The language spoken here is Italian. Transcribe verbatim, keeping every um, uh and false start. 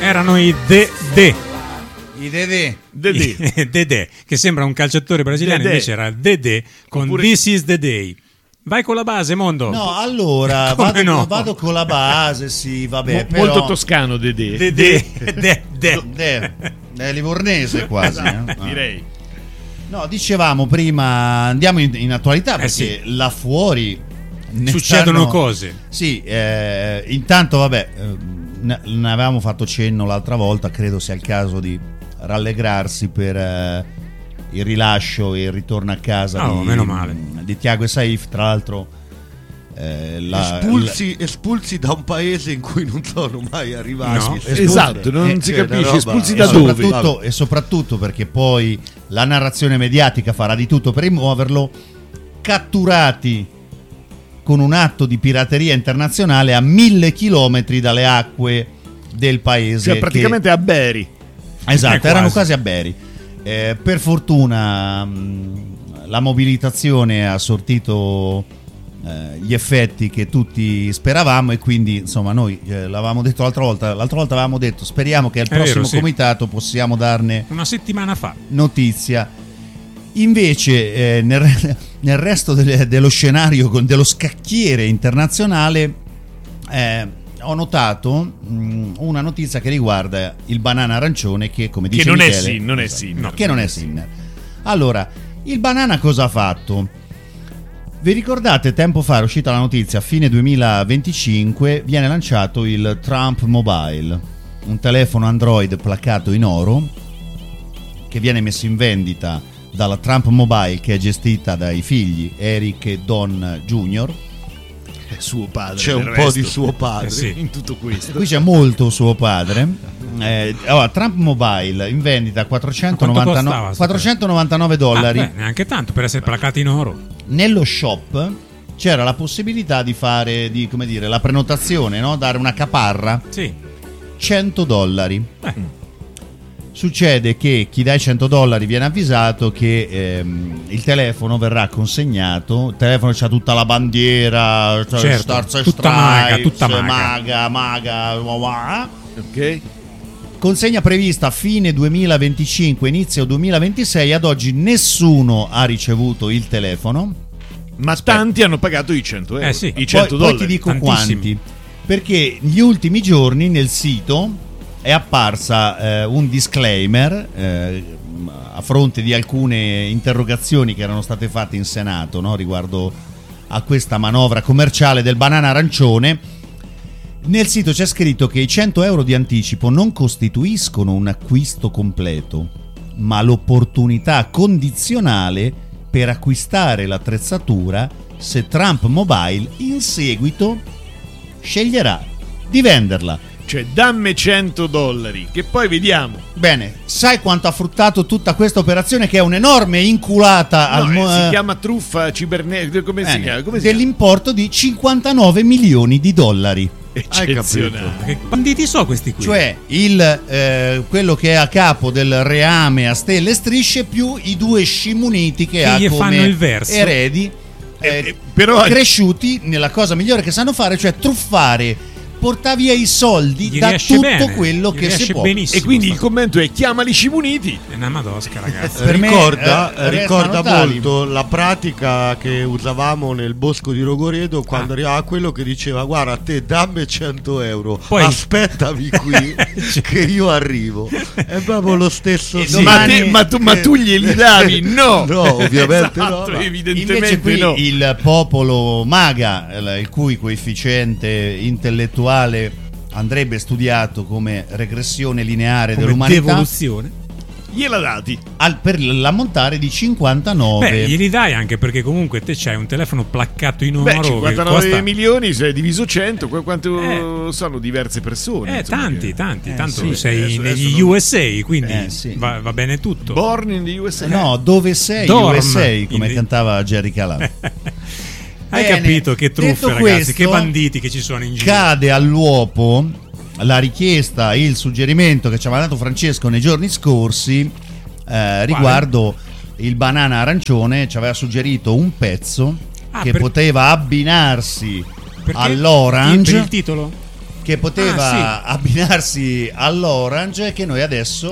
Erano i Dedé. I Dedé. Dedé. Dedé, che sembra un calciatore brasiliano, Dedé. invece era Dedé con Oppure... This is the Day. Vai con la base, Mondo. No, allora Come vado, no? vado con la base, sì, vabbè. Mo- però... Molto toscano Dedé. Dedé. Dedé. Dedé. È livornese quasi. eh. Direi. No, dicevamo prima, andiamo in, in attualità perché sì. là fuori ne Succedono stanno- cose. Sì, eh, intanto vabbè, eh, ne, ne avevamo fatto cenno l'altra volta, credo sia il caso di rallegrarsi per eh, il rilascio e il ritorno a casa Oh, di, meno male. di Thiago e Saif, tra l'altro eh, la- espulsi, espulsi da un paese in cui non sono mai arrivati. No, Espulsi- esatto, non eh, si cioè, capisce. una roba- Espulsi e da dove? soprattutto, e soprattutto perché poi la narrazione mediatica farà di tutto per rimuoverlo, catturati con un atto di pirateria internazionale a mille chilometri dalle acque del paese. Cioè praticamente a Beri. che, esatto, Eh, quasi. erano quasi a Beri. Eh, per fortuna mh, la mobilitazione ha sortito eh, gli effetti che tutti speravamo e quindi insomma noi eh, l'avevamo detto l'altra volta, l'altra volta avevamo detto speriamo che al È vero, prossimo sì. comitato possiamo darne Una settimana fa. notizia. Invece eh, nel, nel resto del- dello scenario con- dello scacchiere internazionale eh, ho notato mh, una notizia che riguarda il banana arancione che come dice Che non è Michele, Sin, non è esatto, Sin. no, che non è Sinner. Allora, il banana cosa ha fatto? Vi ricordate, tempo fa è uscita la notizia, a fine duemilaventicinque viene lanciato il Trump Mobile, un telefono Android placcato in oro che viene messo in vendita dalla Trump Mobile, che è gestita dai figli Eric e Don Junior È suo padre. C'è del un po' resto. di suo padre. Eh sì. In tutto questo. Qui c'è molto suo padre. Eh, allora, Trump Mobile in vendita a Quanto quattrocentonovantanove, costava sto quattrocentonovantanove dollari. Ah, beh, neanche tanto per essere placato in oro. Nello shop c'era la possibilità di fare, di, come dire, la prenotazione, no? Dare una caparra, Sì. cento dollari. Eh. Succede che chi dà i cento dollari viene avvisato che ehm, il telefono verrà consegnato. Il telefono c'ha tutta la bandiera, cioè Certo, Stars and tutta maga, Stripes, tutta maga. maga, maga, wah, wah. Ok. Consegna prevista a fine duemilaventicinque, inizio duemilaventisei. Ad oggi nessuno ha ricevuto il telefono. Ma tanti hanno pagato i cento euro. Eh sì. I cento poi, dollari. poi ti dico tantissimi. quanti, perché negli ultimi giorni nel sito è apparsa eh, un disclaimer eh, a fronte di alcune interrogazioni che erano state fatte in Senato, no, riguardo a questa manovra commerciale del banana arancione. Nel sito c'è scritto che i cento euro di anticipo non costituiscono un acquisto completo, ma l'opportunità condizionale per acquistare l'attrezzatura se Trump Mobile in seguito sceglierà di venderla. Cioè, dammi cento dollari, che poi vediamo. Bene, sai quanto ha fruttato tutta questa operazione, che è un'enorme inculata No, al mo- eh, si eh, chiama truffa cibernetica. Come si bene, chiama? Come si chiama? dell'importo di cinquantanove milioni di dollari. Eccezionale. Che banditi so questi qui? Cioè il, eh, quello che è a capo del reame a stelle e strisce più i due scimuniti che, Che ha gli come fanno il verso. eredi eh, Eh, eh, però- cresciuti nella cosa migliore che sanno fare, cioè truffare, portare via i soldi Gli da riesce tutto bene, quello gli che si riesce può. benissimo. E quindi il sta- commento è chiamali Scimuniti. È una madosca, ragazzi. Per me, ricorda eh, ricorda restano tali. molto la pratica che usavamo nel bosco di Rogoredo quando Ah. arrivava quello che diceva: guarda, te dammi cento euro, Poi- aspettami qui che io arrivo. È proprio lo stesso E sì. Ma, domani- te- ma tu, ma tu glieli davi? No, No, ovviamente Esatto, no, ma- evidentemente Invece qui no. il popolo maga, il il cui coefficiente intellettuale andrebbe studiato come regressione lineare Come dell'umanità, devoluzione. Gliela dati. al- per l'ammontare di cinquantanove. Beh, glieli dai anche perché comunque te c'hai un telefono placcato in oro Beh, che cinquantanove costa... milioni, se è diviso cento, qu- quanto Eh. sono diverse persone? Eh, insomma, tanti, che- tanti, Eh, tanto sì, sei adesso- negli adesso non- U S A, quindi Eh, sì. va, va bene tutto. Born in the U S A. No, dove sei? Dorm. U S A, come In- cantava Jerry Calà. Hai Bene, capito che truffe, detto ragazzi, questo, che banditi che ci sono in giro. Cade all'uopo la richiesta, il suggerimento che ci aveva dato Francesco nei giorni scorsi eh, riguardo il banana arancione. Ci aveva suggerito un pezzo Ah, che per- poteva abbinarsi Perché? all'orange. Per il titolo? che poteva Ah, abbinarsi all'Orange, che noi adesso